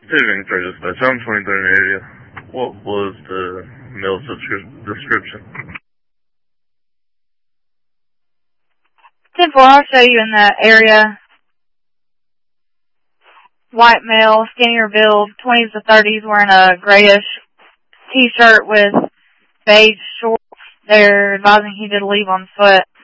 Saving for dispatch. I'm 23 in the area. What was the mail description? 10-4, I'll show you in the area. White male, skinnier build, 20s to 30s, wearing a grayish t-shirt with beige shorts. They're advising he did leave on foot.